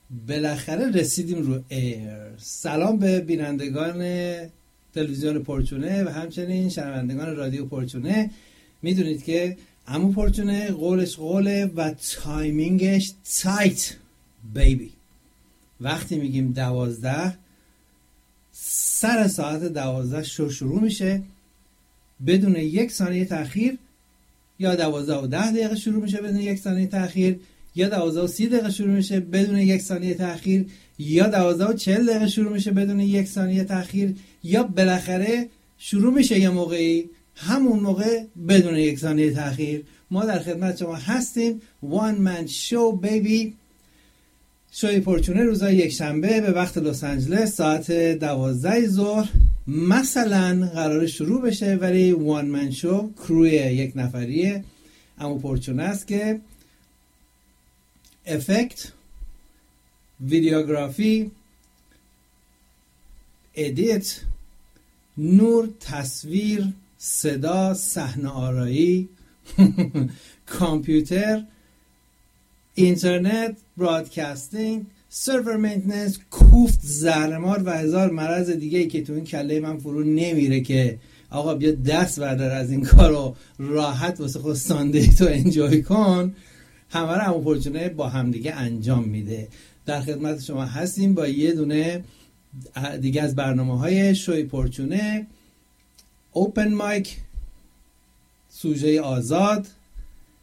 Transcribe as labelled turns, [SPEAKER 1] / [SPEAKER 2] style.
[SPEAKER 1] بالاخره رسیدیم رو ایر. سلام به بینندگان تلویزیون پرچونه و همچنین شنوندگان رادیو پرچونه. میدونید که عمو پرچونه قولش قوله و تایمینگش تایت بیبی. وقتی میگیم 12 سر ساعت 12 شروع میشه بدون 1 ثانیه تأخیر، یا 12:10 شروع میشه بدون 1 ثانیه تأخیر، یا 12:30 شروع میشه بدون 1 ثانیه تأخیر، یا 12:40 شروع میشه بدون 1 ثانیه تأخیر، یا بالاخره شروع میشه یه موقعی همون موقع بدون 1 ثانیه تأخیر. ما در خدمت شما هستیم. One Man Show Baby. شوی پرچونه روزای یک شنبه به وقت لس آنجلس ساعت 12 ظهر مثلا قرار شروع بشه، ولی وان من شو کروی یک نفریه اما پرچونه است که افکت، ویدیوگرافی، ادیت، نور، تصویر، صدا، صحنه آرایی، کامپیوتر، اینترنت، برادکاستینگ، سرور مینتیننس، کوفت، زهرمار و هزار مرض دیگه ای که تو این کله من فرو نمیره که آقا بیا دست بردار از این کارو راحت واسه خود ساندی تو انجوی کن، همه رو عمو پرچونه با همدیگه انجام میده. در خدمت شما هستیم با یه دونه دیگه از برنامه‌های شوی پرچونه، اوپن مایک، سوژه آزاد،